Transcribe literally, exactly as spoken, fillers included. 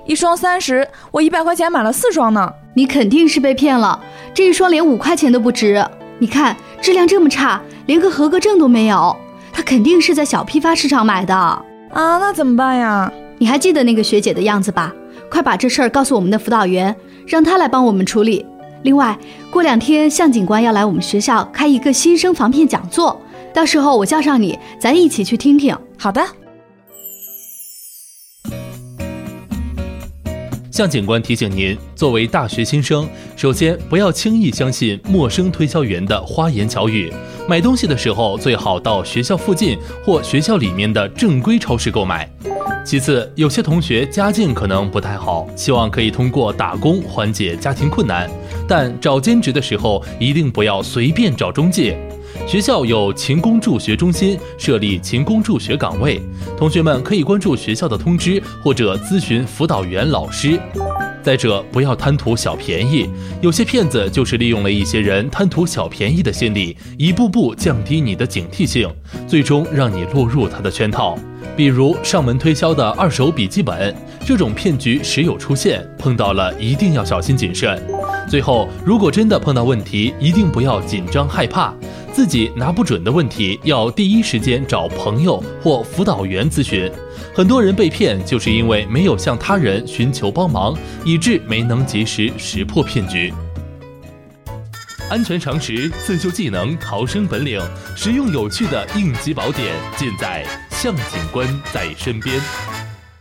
一双三十，我一百块钱买了四双呢。 你肯定是被骗了，这一双连五块钱都不值。你看质量这么差，连个合格证都没有，他肯定是在小批发市场买的啊。 那怎么办呀？ 你还记得那个学姐的样子吧？快把这事儿告诉我们的辅导员，让他来帮我们处理。另外，过两天向警官要来我们学校开一个新生防骗讲座，到时候我叫上你，咱一起去听听。 好的。 向警官提醒您，作为大学新生，首先不要轻易相信陌生推销员的花言巧语，买东西的时候最好到学校附近或学校里面的正规超市购买。其次，有些同学家境可能不太好，希望可以通过打工缓解家庭困难，但找兼职的时候一定不要随便找中介。学校有勤工助学中心，设立勤工助学岗位，同学们可以关注学校的通知或者咨询辅导员老师。再者，不要贪图小便宜，有些骗子就是利用了一些人贪图小便宜的心理，一步步降低你的警惕性，最终让你落入他的圈套。比如上门推销的二手笔记本，这种骗局时有出现，碰到了一定要小心谨慎。最后，如果真的碰到问题，一定不要紧张害怕，自己拿不准的问题要第一时间找朋友或辅导员咨询。很多人被骗就是因为没有向他人寻求帮忙，以致没能及时识破骗局。安全常识、自救技能、逃生本领，实用有趣的应急宝典，尽在向警官在身边。